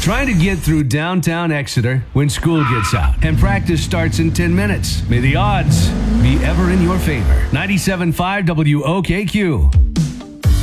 Trying to get through downtown Exeter when school gets out and practice starts in 10 minutes. May the odds be ever in your favor. 97.5 WOKQ.